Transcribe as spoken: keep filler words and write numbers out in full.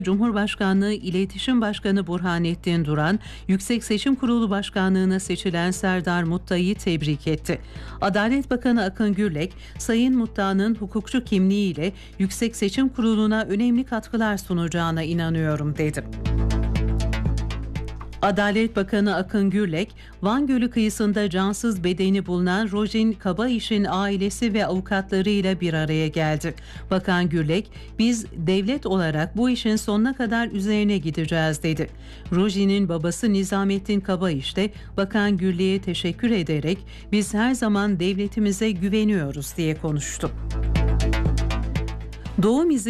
Cumhurbaşkanlığı İletişim Başkanı Burhanettin Duran, Yüksek Seçim Kurulu Başkanlığı'na seçilen Serdar Mutta'yı tebrik etti. Adalet Bakanı Akın Gürlek, Sayın Mutta'nın hukukçu kimliğiyle Yüksek Seçim Kurulu'na önemli katkılar sunacağına inanıyorum dedi. Adalet Bakanı Akın Gürlek, Van Gölü kıyısında cansız bedeni bulunan Rojin Kabayiş'in ailesi ve avukatlarıyla bir araya geldi. Bakan Gürlek, biz devlet olarak bu işin sonuna kadar üzerine gideceğiz dedi. Rojin'in babası Nizamettin Kabayiş de Bakan Gürlek'e teşekkür ederek biz her zaman devletimize güveniyoruz diye konuştu. Doğum izni